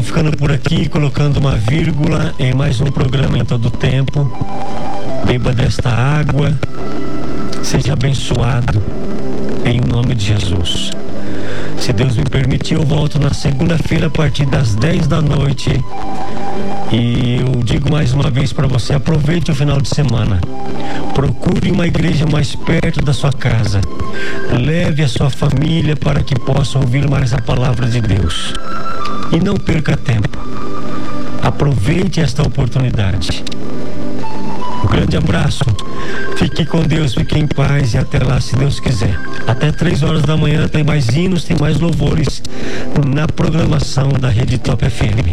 ficando por aqui, colocando uma vírgula em mais um programa Em Todo Tempo. Beba desta água, seja abençoado em nome de Jesus. Se Deus me permitir, eu volto na segunda-feira a partir das 10 da noite. E eu digo mais uma vez para você, aproveite o final de semana. Procure uma igreja mais perto da sua casa. Leve a sua família para que possa ouvir mais a palavra de Deus. E não perca tempo. Aproveite esta oportunidade. Um grande abraço. Fique com Deus, fique em paz e até lá, se Deus quiser. Até 3 horas da manhã tem mais hinos, tem mais louvores na programação da Rede Top FM.